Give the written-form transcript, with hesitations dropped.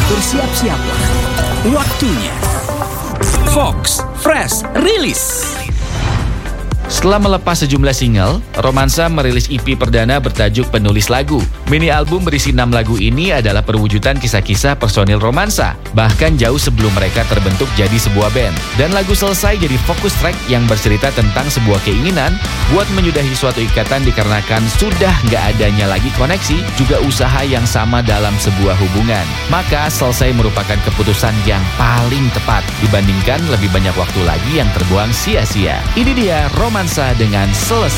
Bersiap-siaplah. Waktunya Fox Fresh Release. Setelah melepas sejumlah single, Romansa merilis EP perdana bertajuk Penulis Lagu. Mini album berisi 6 lagu ini adalah perwujudan kisah-kisah personil Romansa, bahkan jauh sebelum mereka terbentuk jadi sebuah band. Dan lagu selesai jadi fokus track yang bercerita tentang sebuah keinginan buat menyudahi suatu ikatan dikarenakan sudah nggak adanya lagi koneksi, juga usaha yang sama dalam sebuah hubungan. Maka selesai merupakan keputusan yang paling tepat dibandingkan lebih banyak waktu lagi yang terbuang sia-sia. Ini dia Romansa dengan Selesai.